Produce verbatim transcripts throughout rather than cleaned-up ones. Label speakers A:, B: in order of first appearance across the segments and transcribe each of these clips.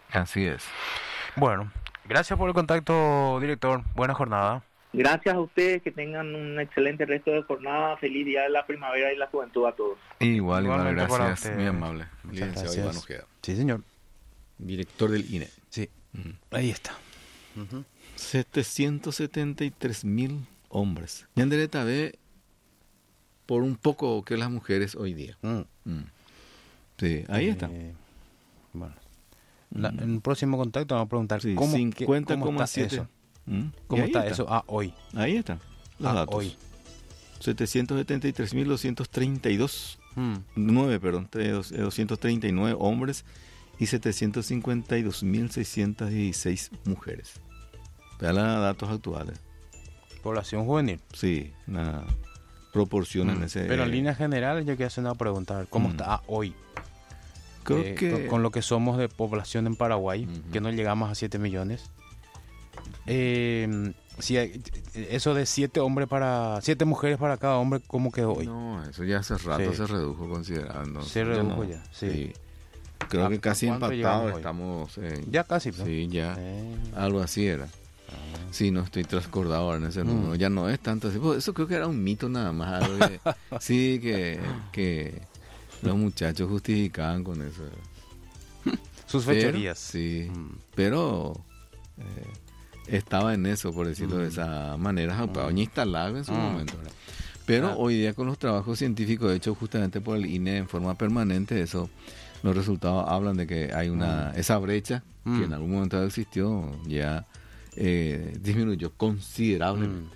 A: Así es. Bueno, gracias por el contacto, director. Buena jornada.
B: Gracias a ustedes, que tengan un excelente resto de jornada. Feliz día de la primavera y la juventud a todos.
A: Igual, igual, gracias.
C: Muy amable. Licenciado Iván Ojeda.
A: Sí, señor.
C: Director del I N E.
A: Sí, uh-huh. Ahí está.
C: Uh-huh. setecientos setenta y tres mil hombres. Yandereta ve por un poco que las mujeres hoy día. Mm. Mm. Sí, ahí eh, está.
A: Bueno, la, en el próximo contacto vamos a preguntar
C: sí,
A: cómo,
C: cincuenta coma
A: siete
C: eso.
A: ¿Mm? ¿Cómo está, está eso ah, hoy?
C: Ahí están los
A: ah,
C: datos.
A: Hoy.
C: setecientos setenta y tres mil doscientos treinta y dos, mm. nueve, perdón, doscientos treinta y nueve hombres y setecientos cincuenta y dos mil seiscientos dieciséis mujeres. Vean los datos actuales.
A: Población juvenil.
C: Sí, una proporción mm. en ese...
A: Pero en líneas generales yo quiero hacer una pregunta, ¿cómo mm. está hoy?
C: Creo
A: eh,
C: que...
A: Con, con lo que somos de población en Paraguay, uh-huh. que no llegamos a siete millones. Eh, si hay, eso de siete hombres para siete mujeres para cada hombre, ¿cómo quedó hoy?
C: No, eso ya hace rato sí. se redujo considerando.
A: Se redujo
C: ya,
A: ya, sí.
C: sí. Creo que casi empatados estamos. Eh,
A: ya casi.
C: ¿no? Sí, ya. Eh. Algo así era. Ah. Sí, no estoy transcordado ahora en ese número. Mm. Ya no es tanto así. Eso creo que era un mito nada más. Algo de, sí, que, que los muchachos justificaban con eso.
A: Sus fechorías.
C: Sí, mm. pero... Eh, estaba en eso, por decirlo mm. de esa manera, mm. instalado en su mm. momento. ¿verdad? Pero ah. hoy día con los trabajos científicos hechos justamente por el I N E en forma permanente, eso, los resultados hablan de que hay una mm. esa brecha mm. que en algún momento existió, ya eh, disminuyó considerablemente.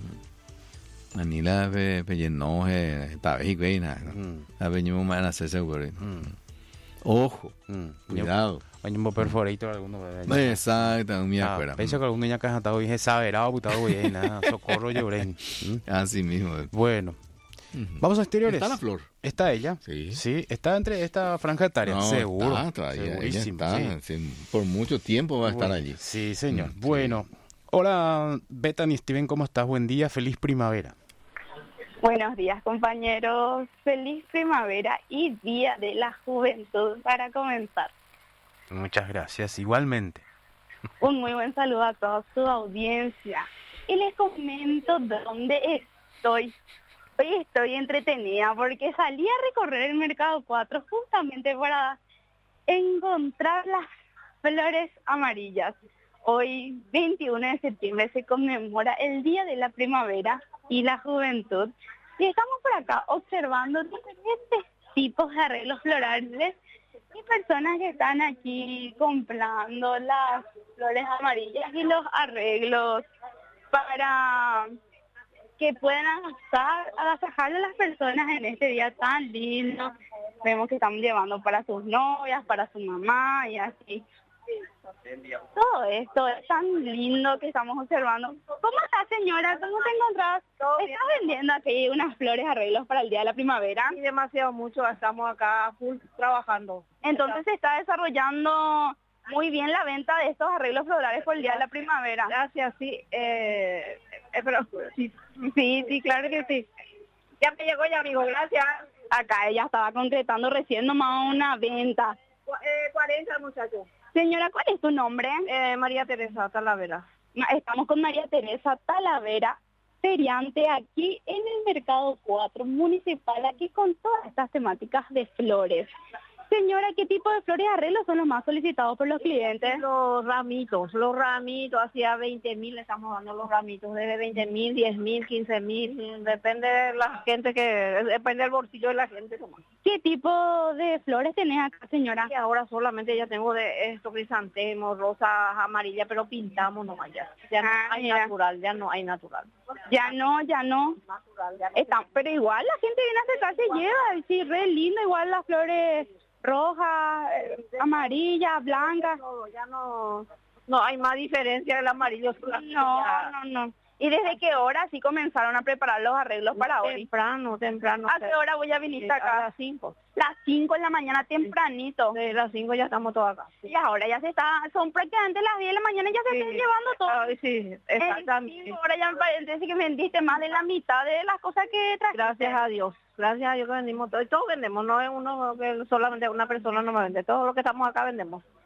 C: Mm. Anila pe pellenoje, esta vez y nada, la venimos más a hacer seguro. Ojo, cuidado.
A: Año perforator alguno.
C: Exacto, un día afuera.
A: Pienso que algún niño que ha estado bien exagerado, putado bien, nada, socorro lloré.
C: Así mismo.
A: Bueno, uh-huh. Vamos a exteriores.
C: ¿Está la flor?
A: ¿Está ella?
C: Sí.
A: Sí, está entre esta franja etaria, no,
C: seguro. Está, todavía, segurísimo. Ella está, sí. Por mucho tiempo va a estar allí.
A: Sí, señor. Mm, bueno, sí. Hola, Bethany Steven, ¿cómo estás? Buen día, feliz primavera.
D: Buenos días, compañeros. Feliz primavera y Día de la Juventud para comenzar.
A: Muchas gracias, igualmente.
D: Un muy buen saludo a toda su audiencia. Y les comento dónde estoy. Hoy estoy entretenida porque salí a recorrer el Mercado cuatro justamente para encontrar las flores amarillas. Hoy, veintiuno de septiembre, se conmemora el Día de la Primavera y la Juventud. Y estamos por acá observando diferentes tipos de arreglos florales y personas que están aquí comprando las flores amarillas y los arreglos para que puedan agasajar, agasajar a las personas en este día tan lindo. Vemos que están llevando para sus novias, para su mamá y así. Todo esto es tan lindo que estamos observando. ¿Cómo estás, señora? ¿Cómo te encontrás? ¿Estás vendiendo aquí unas flores arreglos para el Día de la Primavera?
E: Sí, demasiado mucho. Estamos acá full trabajando.
D: Entonces se está desarrollando muy bien la venta de estos arreglos florales por el Día de la Primavera.
E: Gracias, sí. Eh, eh, pero, sí.
D: sí, sí, claro que sí.
E: Ya me llegó ya, amigo. Gracias.
D: Acá ella estaba concretando recién nomás una venta.
E: Eh, cuarenta, muchachos.
D: Señora, ¿cuál es tu nombre?
E: Eh, María Teresa Talavera.
D: Estamos con María Teresa Talavera, feriante aquí en el Mercado cuatro Municipal, aquí con todas estas temáticas de flores. Señora, ¿qué tipo de flores arreglos son los más solicitados por los clientes?
E: Los ramitos, los ramitos, hacia veinte mil le estamos dando los ramitos, desde veinte mil, diez mil, quince mil, depende de la gente, que depende del bolsillo de la gente. Nomás.
D: ¿Qué tipo de flores tenés acá, señora?
E: Y ahora solamente ya tengo de esto, crisantemos, rosas amarillas, pero pintamos nomás ya. Ya no ah, hay mira. natural, ya no hay natural.
D: Ya no, ya no.
E: Natural, ya no.
D: Está, pero igual la gente viene a acercarse y lleva, sí, re lindo, igual las flores roja, eh, amarilla, blanca.
E: No, ya no, no hay más diferencia del amarillo.
D: No, no, no. ¿Y desde qué hora sí comenzaron a preparar los arreglos para hoy?
E: Temprano, temprano.
D: ¿A qué hora voy a venir acá?
E: A las cinco.
D: Las cinco de la mañana, tempranito.
E: De las cinco ya estamos todos acá.
D: Y ahora ya se está, son prácticamente las diez de la mañana y ya se sí. están llevando todo.
E: Ah, sí, exactamente.
D: Eh, ahora ya me parece que vendiste más de la mitad de las cosas que trajiste.
E: Gracias a Dios. Gracias a Dios que vendimos todo. Y todos vendemos, no es uno que solamente una persona no me vende. Todo lo que estamos acá vendemos.